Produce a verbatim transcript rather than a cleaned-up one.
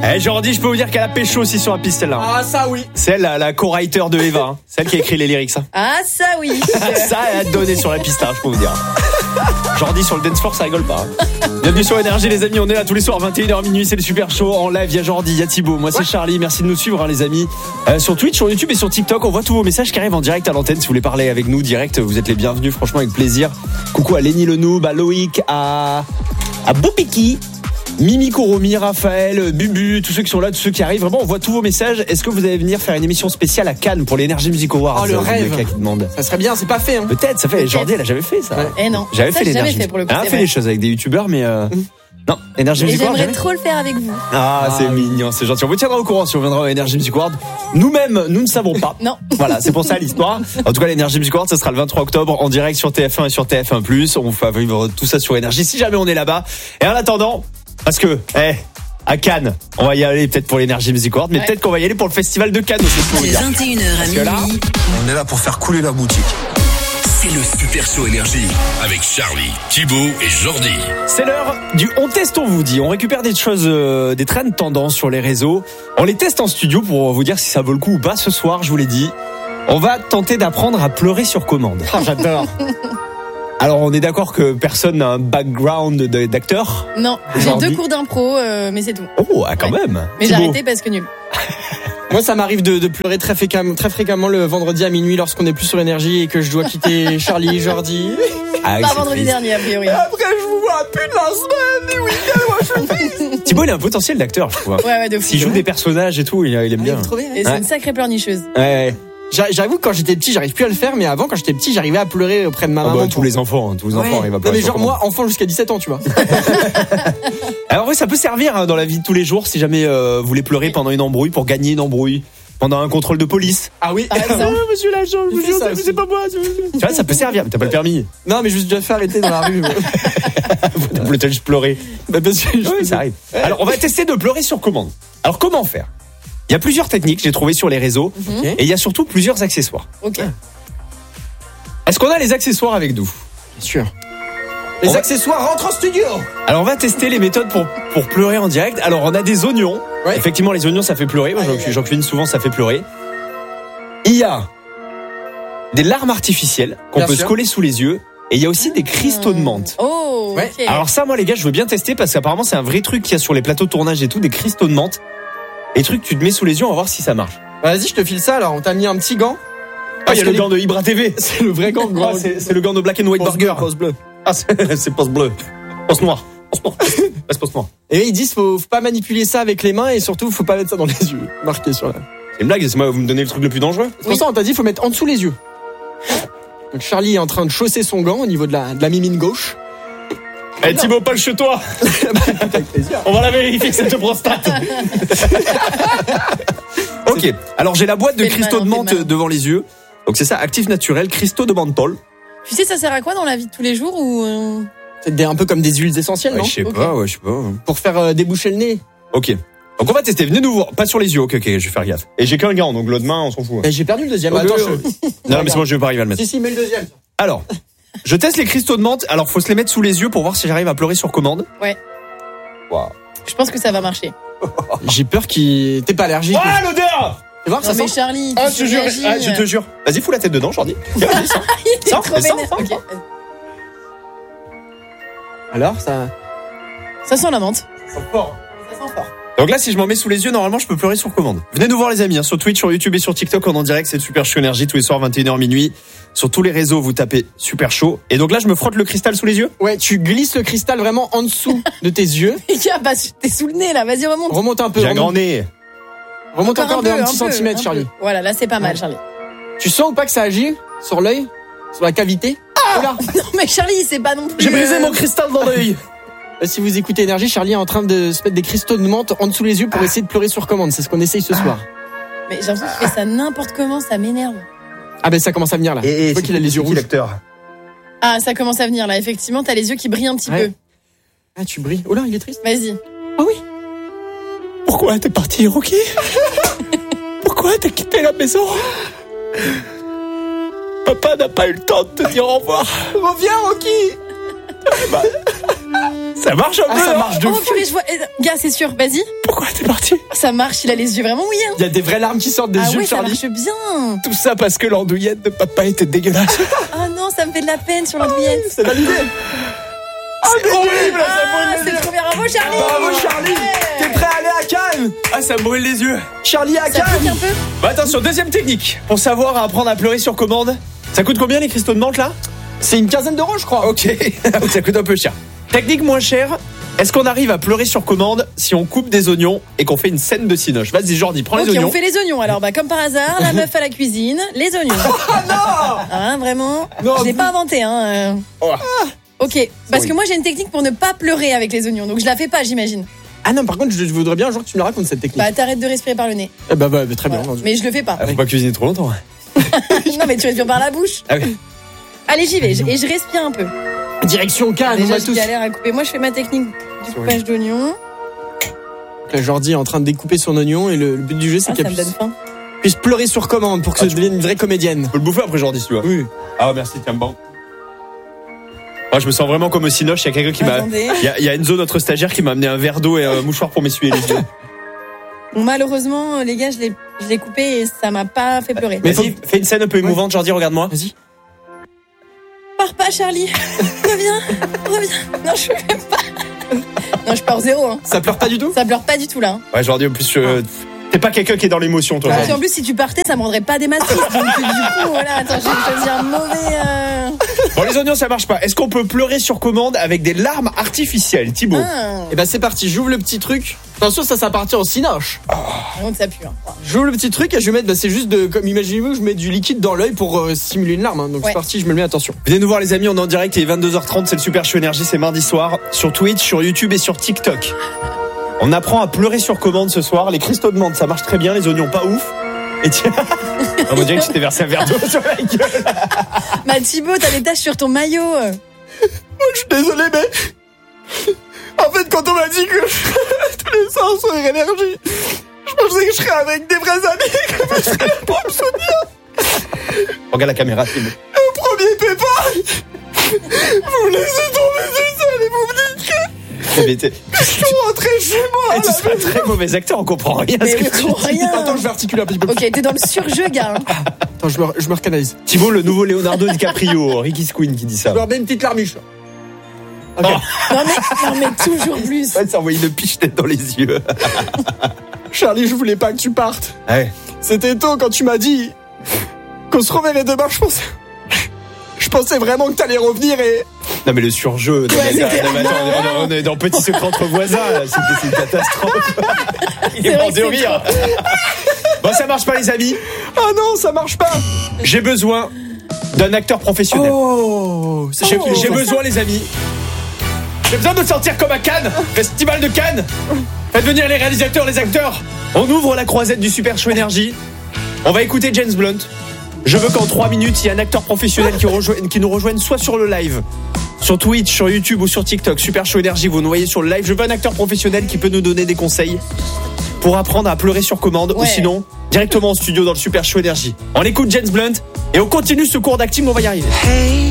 Eh Jordi, je peux vous dire qu'elle a pécho aussi sur la piste celle-là. Ah ça oui. C'est elle, la, la co-writer de Eva, hein. Celle qui a écrit les lyrics. Hein. Ah ça oui. Ça, elle a donné sur la piste, hein, je peux vous dire. Jordi sur le dance floor, ça rigole pas. Hein. Bienvenue sur Énergie les amis, on est là tous les soirs vingt et une heures minuit, c'est le super show en live. Il y a Jordi, il y a Thibaut, moi c'est ouais. Charlie, merci de nous suivre hein, les amis. Euh, sur Twitch, sur YouTube et sur TikTok, on voit tous vos messages qui arrivent en direct à l'antenne. Si vous voulez parler avec nous direct, vous êtes les bienvenus, franchement avec plaisir. Coucou à Lenny Le Noob, à Loïc, à à Boupiki, Mimi Koromi, Raphaël, Bubu, tous ceux qui sont là, tous ceux qui arrivent. Vraiment, on voit tous vos messages. Est-ce que vous allez venir faire une émission spéciale à Cannes pour l'Energy Music Awards? Oh, le rêve. Qui demande. Ça serait bien, c'est pas fait. Hein. Peut-être, ça fait. Peut-être. Jordi, elle a jamais fait ça. Ouais. Eh non. J'avais ça, fait l'Energy. Fait pour le coup, elle a fait des choses avec des youtubeurs, mais euh... mmh. non, Energy Music Awards. J'aimerais trop le faire avec vous. Ah, ah c'est oui. mignon, c'est gentil. On vous tiendra au courant si on viendra au Energy Music Awards. Nous-mêmes, nous ne savons pas. Non. Voilà, c'est pour ça l'histoire. En tout cas, l'Energy Music Awards, ça sera le vingt-trois octobre en direct sur T F un et sur T F un plus. On va vivre tout ça sur Énergie si jamais on est là-bas. Et en attendant, parce que, eh, à Cannes, on va y aller peut-être pour l'Energy Music Awards, mais ouais. peut-être qu'on va y aller pour le festival de Cannes aussi. De vingt et une heures à minuit. Là, on est là pour faire couler la boutique. C'est le Super Show Énergie avec Charlie, Thibaut et Jordi. C'est l'heure du on teste, on vous dit. On récupère des choses, euh, des trends tendances sur les réseaux. On les teste en studio pour vous dire si ça vaut le coup ou pas. Ce soir, je vous l'ai dit, on va tenter d'apprendre à pleurer sur commande. Oh, j'adore. Alors, on est d'accord que personne n'a un background d'acteur? Non, j'ai deux cours d'impro, euh, mais c'est tout. Oh, ah, quand ouais. même. Mais Thibaut. J'ai arrêté parce que nul. Moi, ça m'arrive de, de pleurer très fréquemment, très fréquemment le vendredi à minuit lorsqu'on est plus sur Énergie et que je dois quitter Charlie, Jordi. Ah, pas vendredi triste. Dernier, a priori. Après, je vous vois plus de la semaine, des week-ends, moi, je suis triste. Thibaut, il a un potentiel d'acteur, je trouve. Ouais, ouais, de fou. S'il joue des personnages et tout, il, il aime ah, bien. Vous trouvez, et c'est ouais. une sacrée pleurnicheuse. Ouais. J'avoue que quand j'étais petit, j'arrive plus à le faire, mais avant, quand j'étais petit, j'arrivais à pleurer auprès de ma maman. Oh bah, tous les enfants, hein, tous les ouais. enfants arrivent à pleurer. Non, mais genre, moi, enfant jusqu'à dix-sept ans, tu vois. Alors, oui, ça peut servir hein, dans la vie de tous les jours si jamais euh, vous voulez pleurer pendant une embrouille pour gagner une embrouille. Pendant un contrôle de police. Ah oui. Ah, oh, monsieur l'agent, je vous jure, c'est pas moi. Tu vois, ça peut servir, mais t'as pas le permis. Non, mais je me suis déjà fait arrêter dans la rue. Vous voulez juste pleurer. Bah, parce que je oui, ça arrive. Alors, on va tester de pleurer sur commande. Alors, comment faire? Il y a plusieurs techniques, j'ai trouvé sur les réseaux, mm-hmm. et il y a surtout plusieurs accessoires. Ok. Est-ce qu'on a les accessoires avec nous? Bien sûr. Les on accessoires va... rentrent en studio. Alors, on va tester les méthodes pour, pour pleurer en direct. Alors, on a des oignons. Ouais. Effectivement, les oignons, ça fait pleurer. Moi, j'en, j'en cuisine souvent, ça fait pleurer. Il y a des larmes artificielles qu'on bien peut sûr. se coller sous les yeux. Et il y a aussi des cristaux de menthe. Oh, ouais. Okay. Alors ça, moi, les gars, je veux bien tester parce qu'apparemment, c'est un vrai truc qu'il y a sur les plateaux de tournage et tout, des cristaux de menthe. Et trucs, tu te mets sous les yeux, on va voir si ça marche. Bah, vas-y, je te file ça. Alors, on t'a mis un petit gant. Ah, il y a le les... gant de Ibra T V. C'est le vrai gant. Ah, c'est, c'est le gant de Black and White post Burger. Post bleu. Ah, c'est, c'est post bleu. Post noir. Post noir. C'est post noir. Et ils disent, faut, faut pas manipuler ça avec les mains et surtout, faut pas mettre ça dans les yeux. Marqué sur là. C'est une blague, c'est moi, vous me donnez le truc le plus dangereux. C'est pour oui. ça, on t'a dit, faut mettre en dessous les yeux. Donc, Charlie est en train de chausser son gant au niveau de la, de la mimine gauche. Eh hey, Thibaut, pas chez toi. On va la vérifier que cette prostate. Ok, alors j'ai la boîte de cristaux de menthe devant les yeux. Donc c'est ça, actif naturel, cristaux de menthol. Tu sais, ça sert à quoi dans la vie de tous les jours ou euh... C'est des, un peu comme des huiles essentielles, ouais, non? Je sais okay. pas, ouais, je sais pas. Ouais. Pour faire euh, déboucher le nez. Ok. Donc on va tester, venez nous voir, pas sur les yeux, ok, ok, je vais faire gaffe. Et j'ai qu'un gant, donc l'autre main, on s'en fout. Et j'ai perdu le deuxième. Okay, Attends, je... Non, non mais c'est bon, je vais pas arriver à le mettre. Si, si, mets le deuxième. Alors, je teste les cristaux de menthe, alors faut se les mettre sous les yeux pour voir si j'arrive à pleurer sur commande. Ouais. Waouh. Je pense que ça va marcher. J'ai peur qu'il... T'es pas allergique. Ah, oh, l'odeur! Tu vois, non, ça mais sent... Charlie, ah, je te jure, ah, je te jure. Vas-y, fous la tête dedans, Jordi. Il est ça, trop ça, vénère. ça, okay. Alors, ça... Ça sent la menthe. Ça sent fort. Ça sent fort. Donc là, si je m'en mets sous les yeux, normalement, je peux pleurer sur commande. Venez nous voir, les amis, hein, sur Twitch, sur YouTube et sur TikTok, en en direct, c'est Super Show Énergie, tous les soirs, vingt et une heures minuit. Sur tous les réseaux, vous tapez Super Show. Et donc là, je me frotte le cristal sous les yeux? Ouais, tu glisses le cristal vraiment en dessous de tes yeux. bah, t'es sous le nez, là, vas-y, remonte. Remonte un peu. J'ai remonte. un grand nez. Remonte encore, encore un de peu, un petit un centimètre, peu, Charlie. Peu. Voilà, là, c'est pas mal, ouais. Charlie. Tu sens ou pas que ça agit sur l'œil? Sur la cavité? Ah oh non, mais Charlie, c'est pas non plus... J'ai brisé euh... mon cristal dans l'œil. Si vous écoutez Énergie, Charlie est en train de se mettre des cristaux de menthe en dessous les yeux pour ah. essayer de pleurer sur commande. C'est ce qu'on essaye ce soir. Mais j'ai l'impression qu'il fait ça n'importe comment, ça m'énerve. Ah ben ça commence à venir là. Et, je vois qu'il a les yeux rouges. L'acteur. Ah, ça commence à venir là. Effectivement, t'as les yeux qui brillent un petit ouais. peu. Ah, tu brilles. Oh là, il est triste. Vas-y. Ah oui. Pourquoi t'es parti, Rocky? Pourquoi t'as quitté la maison? Papa n'a pas eu le temps de te dire au revoir. Reviens, Rocky. Bah, Ça marche un Ah, peu, ça hein marche de Oh fou. purée, je vois. eh, Gars, c'est sûr, vas-y. Pourquoi t'es parti? Ça marche, il a les yeux vraiment mouillés. hein. Il y a des vraies larmes qui sortent des Ah yeux ouais, de ça Charlie. marche bien. Tout ça parce que l'andouillette de papa était dégueulasse. Ah non, ça me fait de la peine sur l'andouillette. C'est validé. C'est horrible, ça Ah, brûle les c'est yeux. trop bien. Bravo, Charlie. Bravo Charlie. Ouais. T'es prêt à aller à Cannes? Ah, ça me brûle les yeux. Charlie à Ça pique un Cannes. peu. Bah attention, deuxième technique. Pour savoir à apprendre à pleurer sur commande. Ça coûte combien les cristaux de menthe là? C'est une quinzaine d'euros, je crois. Ok, ça coûte un peu cher. Technique moins chère. Est-ce qu'on arrive à pleurer sur commande si on coupe des oignons et qu'on fait une scène de cinoche? Vas-y Jordi, prends Ok, les oignons. on fait les oignons. Alors, bah, comme par hasard, la meuf à la cuisine, les oignons. Ah non. Hein, vraiment. Non, Je l'ai vous- pas inventé, hein. euh. Oh. Ok, parce que moi j'ai une technique pour ne pas pleurer avec les oignons, donc je la fais pas, j'imagine. Ah non, par contre, je je voudrais bien un jour que tu me la racontes cette technique. Bah, t'arrêtes de respirer par le nez. Eh bah, bah, bah, très bien. Voilà. entendu. Mais je le fais pas. Ah, faut pas cuisiner trop longtemps. Non, mais tu respires par la bouche. Ah oui. Allez, j'y vais. Et je respire un peu. Direction Cannes, on Déjà, va je tous. galère à couper. Moi, je fais ma technique du coupage d'oignons. Là, Jordi est en train de découper son oignon et le, le but du jeu, c'est Ah, qu'elle ça me donne puisse, faim. puisse pleurer sur commande pour que Ah, ça tu- devienne une vraie comédienne. Tu peux le bouffer après Jordi si tu veux. Oui. Ah merci, tiens bon. Moi je me sens vraiment comme au cinoche, il y a quelqu'un qui m'a... Attendez. Il y a, il y a Enzo, notre stagiaire, qui m'a amené un verre d'eau et un mouchoir pour m'essuyer les yeux. Bon, malheureusement, les gars, je l'ai, je l'ai coupé et ça m'a pas fait pleurer. Mais Vas-y, fais une scène un peu émouvante, Jordi, regarde-moi. Vas-y. Pars pas, Charlie. reviens, reviens. Non, je peux même pas. Non, je pars zéro. Hein. Ça pleure pas du tout? Ça pleure pas du tout là. hein. Ouais Jordi, en plus, je... t'es pas quelqu'un qui est dans l'émotion toi. Parce Jordi. qu'en plus, si tu partais, ça me rendrait pas des matrices. Donc, du coup, voilà, attends, j'ai choisi un mauvais. Euh... Bon les oignons ça marche pas. Est-ce qu'on peut pleurer sur commande avec des larmes artificielles, Thibaut? Ah, Eh bah, c'est parti, j'ouvre le petit truc. Attention, ça, ça appartient au cinoche. par contre, ça pue. Hein. J'ouvre le petit truc et je vais mettre, bah, c'est juste de, comme imaginez-vous, que je mets du liquide dans l'œil pour euh, simuler une larme. hein. Donc Ouais. c'est parti, je me le mets, attention. Venez nous voir les amis, on est en direct, il est vingt-deux heures trente, c'est le Super Show Énergie, c'est mardi soir, sur Twitch, sur YouTube et sur TikTok. On apprend à pleurer sur commande ce soir, les cristaux de menthe ça marche très bien, les oignons pas ouf. Et tiens, on va dire que tu t'es versé un verre d'eau sur la gueule. Bah, Thibaut, t'as des taches sur ton maillot. Je suis désolé, mais. En fait, quand on m'a dit que tous les soirs sur énergie, je pensais que je serais avec des vrais amis, que je serais là pour me soutenir. Regarde la caméra, Thibaut. Au premier pépin, vous me laissez tomber tout seul et vous me dites que Mais t'es- je suis rentré chez moi. Eh, tu seras un très mauvais acteur, on comprend rien à Mais ce que oui, tu pour dis. rien. Attends, je vais articuler un petit peu. Ok, t'es dans le surjeu, gars. hein. Attends, je me, je me recanalise. Thibaut, le nouveau Leonardo DiCaprio, Ricky Squeen qui dit ça. Je me remets une petite larmiche. là. Ok. Oh. Non, mais, non, mais toujours plus. Ouais, ça envoie une piche-tête dans les yeux. Charlie, je voulais pas que tu partes. Ouais. C'était tôt quand tu m'as dit qu'on se reverrait demain. Je pensais, je pensais vraiment que t'allais revenir et. Non mais le surjeu, non, mais, c'était- non, mais attends, on est- on est dans Petit Secret entre voisins, là. C'est c'est une catastrophe. Il est C'est vrai mort que de c'est rire. Bon, ça marche pas les amis. Ah non, ça marche pas. J'ai besoin d'un acteur professionnel. Oh, c'est J'ai Oh, j'ai c'est besoin les amis. J'ai besoin de me sentir comme à Cannes, Festival de Cannes. Faites venir les réalisateurs, les acteurs. On ouvre la croisette du Super Show Énergie. On va écouter James Blunt. Je veux qu'en trois minutes, il y ait un acteur professionnel qui, rejoigne, qui nous rejoigne soit sur le live, sur Twitch, sur YouTube ou sur TikTok. Super Show Énergie, vous nous voyez sur le live. Je veux un acteur professionnel qui peut nous donner des conseils pour apprendre à pleurer sur commande ou Ouais. sinon directement en studio dans le Super Show Énergie. On écoute James Blunt et on continue ce cours d'acting, on va y arriver. Hey,